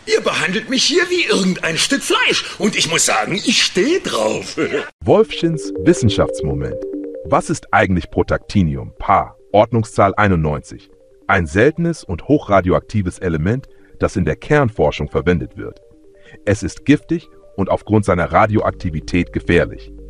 Ihr behandelt mich hier wie irgendein Stück Fleisch und ich muss sagen, ich stehe drauf. Wolfchens Wissenschaftsmoment. Was ist eigentlich Protactinium, Paar, Ordnungszahl 91? Ein seltenes und hochradioaktives Element, das in der Kernforschung verwendet wird. Es ist giftig und aufgrund seiner Radioaktivität gefährlich.